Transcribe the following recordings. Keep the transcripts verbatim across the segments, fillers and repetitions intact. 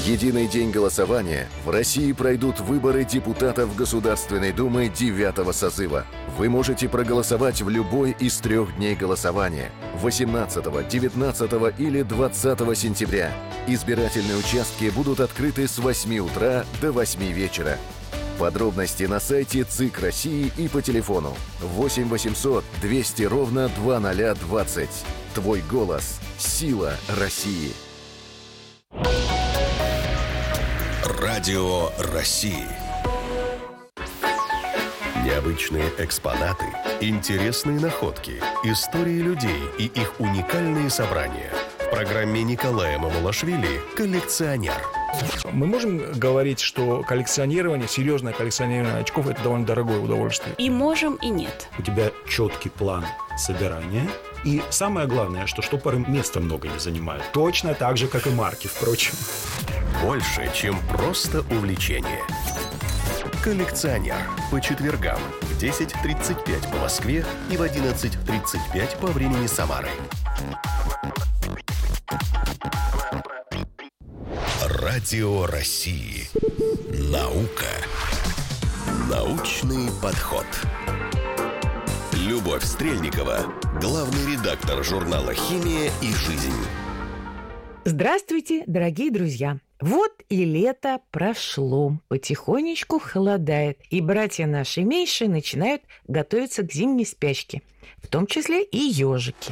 единый день голосования в России пройдут выборы депутатов Государственной Думы девятого созыва. Вы можете проголосовать в любой из трех дней голосования – восемнадцатого, девятнадцатого или двадцатого сентября. Избирательные участки будут открыты с восьми утра до восьми вечера. Подробности на сайте ЦИК России и по телефону восемь восемьсот двести ровно двадцать двадцать. Твой голос – сила России. Радио России. Необычные экспонаты, интересные находки, истории людей и их уникальные собрания. В программе Николая Мамулашвили «Коллекционер». Мы можем говорить, что коллекционирование, серьезное коллекционирование очков – это довольно дорогое удовольствие? И можем, и нет. У тебя четкий план собирания. И самое главное, что штопоры места много не занимают. Точно так же, как и марки, впрочем. Больше, чем просто увлечение. «Коллекционер» по четвергам в десять тридцать пять по Москве и в одиннадцать тридцать пять по времени Самары. Радио России. Наука. Научный подход. Любовь Стрельникова, главный редактор журнала «Химия и жизнь». Здравствуйте, дорогие друзья! Вот и лето прошло, потихонечку холодает, и братья наши меньшие начинают готовиться к зимней спячке, в том числе и ежики.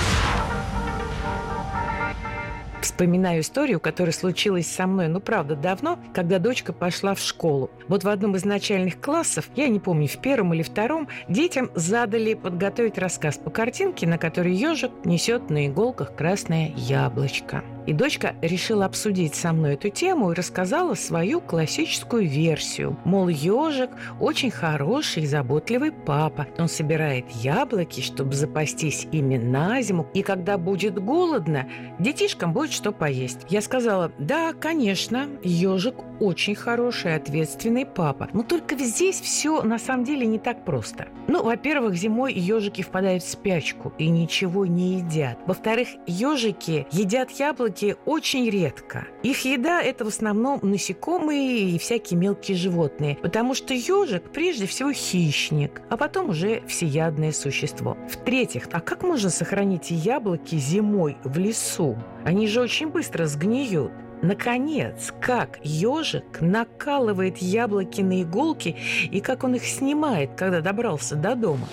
Вспоминаю историю, которая случилась со мной, ну, правда, давно, когда дочка пошла в школу. Вот в одном из начальных классов, я не помню, в первом или втором, детям задали подготовить рассказ по картинке, на которой ежик несет на иголках красное яблочко. И дочка решила обсудить со мной эту тему и рассказала свою классическую версию. Мол, ежик очень хороший и заботливый папа. Он собирает яблоки, чтобы запастись ими на зиму, и когда будет голодно, детишкам будет что поесть. Я сказала: да, конечно, ежик очень хороший и ответственный папа. Но только здесь все на самом деле не так просто. Ну, во-первых, зимой ежики впадают в спячку и ничего не едят. Во-вторых, ежики едят яблоки очень редко. Их еда – это в основном насекомые и всякие мелкие животные, потому что ежик прежде всего хищник, а потом уже всеядное существо. В-третьих, а как можно сохранить яблоки зимой в лесу? Они же очень быстро сгниют. Наконец, как ежик накалывает яблоки на иголки и как он их снимает, когда добрался до дома?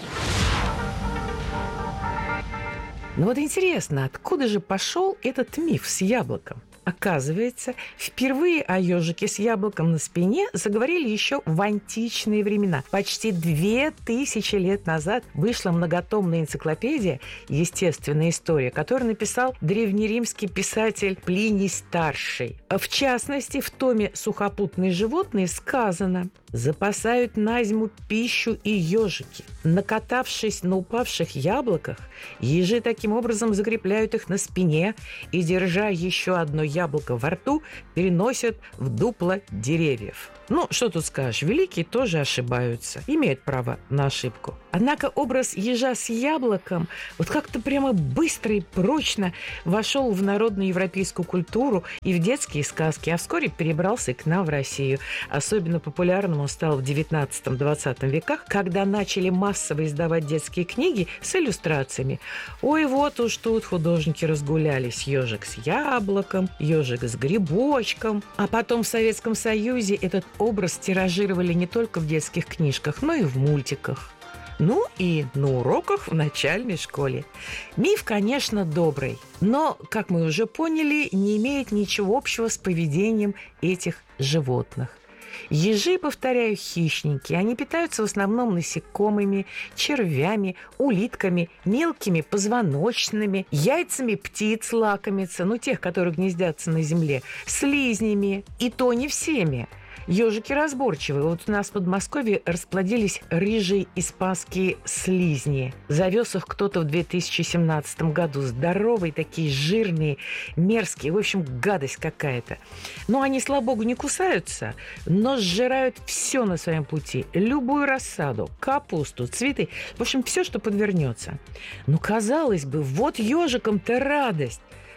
Но вот интересно, откуда же пошел этот миф с яблоком? Оказывается, впервые о ежике с яблоком на спине заговорили еще в античные времена. Почти две тысячи лет назад вышла многотомная энциклопедия «Естественная история», которую написал древнеримский писатель Плиний Старший. В частности, в томе «Сухопутные животные» сказано: «Запасают на зиму пищу и ежики. Накатавшись на упавших яблоках, ежи таким образом закрепляют их на спине и, держа еще одно яблоко во рту, переносят в дупло деревьев». Ну, что тут скажешь, великие тоже ошибаются, имеют право на ошибку. Однако образ ежа с яблоком вот как-то прямо быстро и прочно вошел в народную европейскую культуру и в детские сказки, а вскоре перебрался и к нам в Россию. Особенно популярным он стал в девятнадцатом-двадцатом веках, когда начали массово издавать детские книги с иллюстрациями. Ой, вот уж тут художники разгулялись: ежик с яблоком, ежик с грибочком. А потом в Советском Союзе этот образ тиражировали не только в детских книжках, но и в мультиках. Ну и на уроках в начальной школе. Миф, конечно, добрый, но, как мы уже поняли, не имеет ничего общего с поведением этих животных. Ежи, повторяю, хищники. Они питаются в основном насекомыми, червями, улитками, мелкими позвоночными, яйцами птиц лакомятся, ну, тех, которые гнездятся на земле, слизнями, и то не всеми. Ежики разборчивые. Вот у нас в Подмосковье расплодились рыжие испанские слизни. Завез их кто-то в две тысячи семнадцатом году. Здоровые такие, жирные, мерзкие. В общем, гадость какая-то. Но они, слава богу, не кусаются, но сжирают все на своем пути. Любую рассаду, капусту, цветы. В общем, все, что подвернется. Ну, казалось бы, вот ежикам-то радость.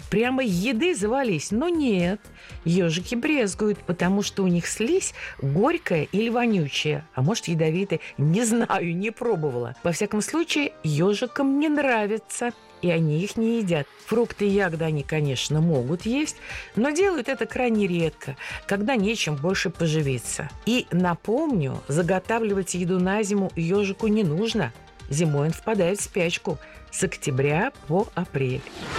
прямо еды завались. Но нет, ежики брезгуют, потому что у них слизь горькая или вонючая, а может ядовитая, не знаю, не пробовала. Во всяком случае, ежикам не нравится, и они их не едят. Фрукты и ягоды они, конечно, могут есть, но делают это крайне редко, когда нечем больше поживиться. И напомню, заготавливать еду на зиму ежику не нужно. Зимой он впадает в спячку с октября по апрель.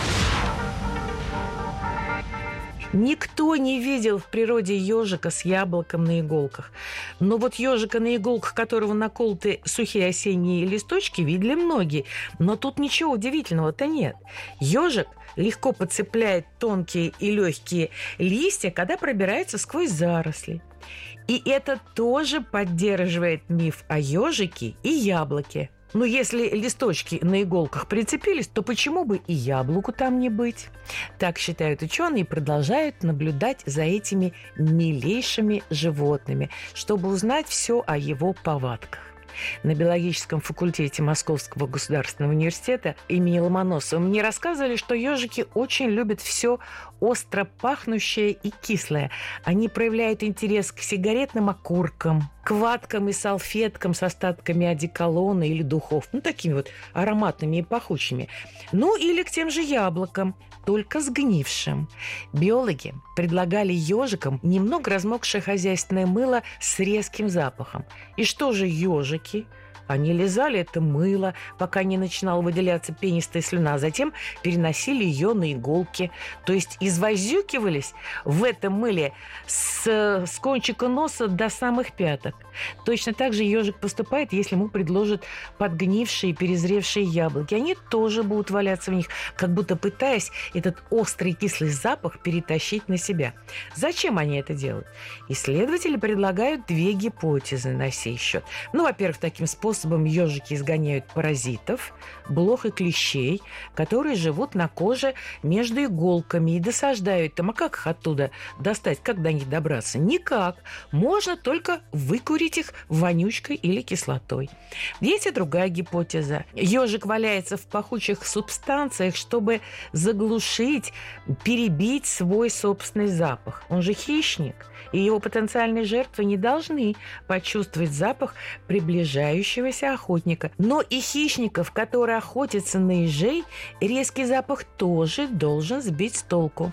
Никто не видел в природе ежика с яблоком на иголках. Но вот ежика, на иголках которого наколоты сухие осенние листочки, видели многие. Но тут ничего удивительного-то нет. Ежик легко подцепляет тонкие и легкие листья, когда пробирается сквозь заросли. И это тоже поддерживает миф о ежике и яблоке. Но если листочки на иголках прицепились, то почему бы и яблоку там не быть? Так считают ученые и продолжают наблюдать за этими милейшими животными, чтобы узнать все о его повадках. На биологическом факультете Московского государственного университета имени Ломоносова мне рассказывали, что ежики очень любят все остро пахнущее и кислое. Они проявляют интерес к сигаретным окуркам, к ваткам и салфеткам с остатками одеколона или духов, ну, такими вот ароматными и пахучими. Ну, или к тем же яблокам, только сгнившим. Биологи предлагали ежикам немного размокшее хозяйственное мыло с резким запахом. И что же ежики? Они лизали это мыло, пока не начинала выделяться пенистая слюна, а затем переносили ее на иголки. То есть извозюкивались в этом мыле с, с кончика носа до самых пяток. Точно так же ежик поступает, если ему предложат подгнившие и перезревшие яблоки. Они тоже будут валяться в них, как будто пытаясь этот острый кислый запах перетащить на себя. Зачем они это делают? Исследователи предлагают две гипотезы на сей счет. Ну, во-первых, таким способом способом ежики изгоняют паразитов, блох и клещей, которые живут на коже между иголками и досаждают им. А как их оттуда достать, как до них добраться? Никак. Можно только выкурить их вонючкой или кислотой. Есть и другая гипотеза. Ежик валяется в пахучих субстанциях, чтобы заглушить, перебить свой собственный запах. Он же хищник, и его потенциальные жертвы не должны почувствовать запах приближающегося охотника. Но и хищников, которые охотятся на ежей, резкий запах тоже должен сбить с толку.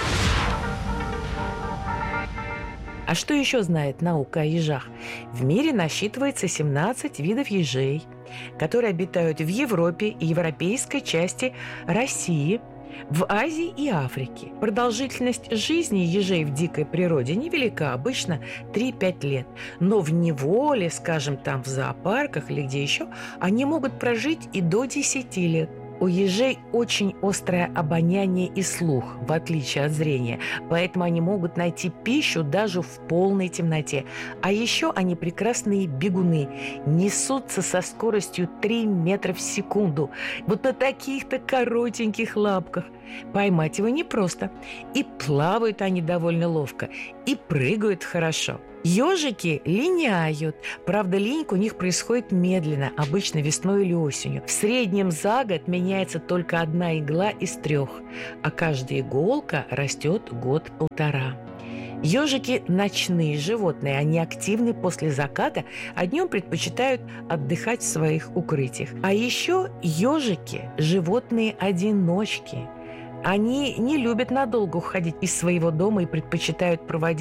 А что еще знает наука о ежах? В мире насчитывается семнадцать видов ежей, которые обитают в Европе и европейской части России, в Азии и Африке. Продолжительность жизни ежей в дикой природе невелика, обычно три-пять лет. Но в неволе, скажем, там в зоопарках или где еще, они могут прожить и до десяти лет. У ежей очень острое обоняние и слух, в отличие от зрения, поэтому они могут найти пищу даже в полной темноте. А еще они прекрасные бегуны, несутся со скоростью три метра в секунду, вот на таких-то коротеньких лапках. Поймать его непросто. И плавают они довольно ловко, и прыгают хорошо. Ежики линяют. Правда, линька у них происходит медленно, обычно весной или осенью. В среднем за год меняется только одна игла из трех, а каждая иголка растет год-полтора. Ежики – ночные животные, они активны после заката, а днем предпочитают отдыхать в своих укрытиях. А еще ежики – животные-одиночки. Они не любят надолго уходить из своего дома и предпочитают проводить